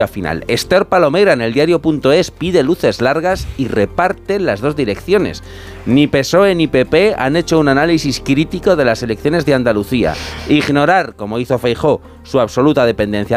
final. Esther Palomera en el diario.es pide luces largas y reparte las dos direcciones. Ni PSOE ni PP han hecho un análisis crítico de las elecciones de Andalucía. Ignorar, como hizo Feijóo, su absoluta dependencia